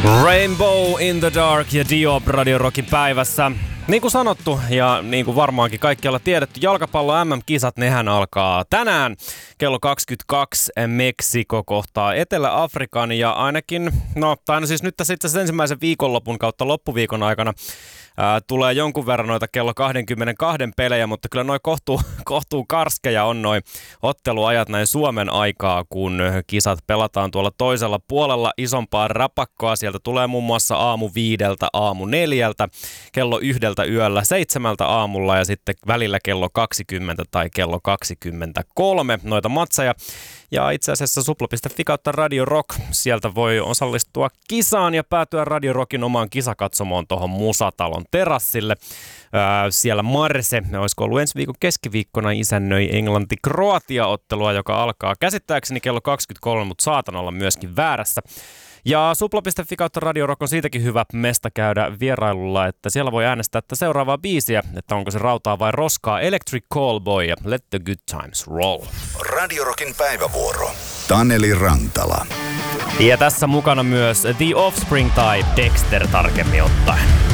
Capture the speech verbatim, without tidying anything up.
Rainbow in the Dark ja Diop Radio Rockin päivässä. Niin kuin sanottu ja niin kuin varmaankin kaikkialla tiedetty, jalkapallo M M-kisat, nehän alkaa tänään kello kaksikymmentäkaksi. Meksiko kohtaa Etelä-Afrikan ja ainakin, no tai no siis nyt tässä itse asiassa ensimmäisen viikonlopun kautta loppuviikon aikana ää, tulee jonkun verran noita kello kaksikymmentäkaksi pelejä, mutta kyllä noi kohtuu, kohtuu karskeja on noi otteluajat näin Suomen aikaa, kun kisat pelataan tuolla toisella puolella isompaa rapakkoa. Sieltä tulee muun muassa aamu viideltä, aamu neljältä, kello yhdeltä yöllä, seitsemältä aamulla ja sitten välillä kello kaksikymmentä tai kello kaksikymmentäkolme noita matseja. Ja itse asiassa supla piste fi kautta Radio Rock, sieltä voi osallistua kisaan ja päätyä Radio Rockin omaan kisakatsomoon tuohon Musatalon terassille. Ää, siellä Marse, olisiko ollut ensi viikon keskiviikkona, isännöi Englanti-Kroatia-ottelua, joka alkaa käsittääkseni kello kaksikymmentäkolme, mutta saatan olla myöskin väärässä. Ja supla piste fi kautta Radio Rock on siitäkin hyvä mesta käydä vierailulla, että siellä voi äänestää että seuraavaa biisiä, että onko se rautaa vai roskaa. Electric Callboy ja Let the Good Times Roll. Radio Rockin päivävuoro. Taneli Rantala. Ja tässä mukana myös The Offspring tai Dexter tarkemmin ottaen.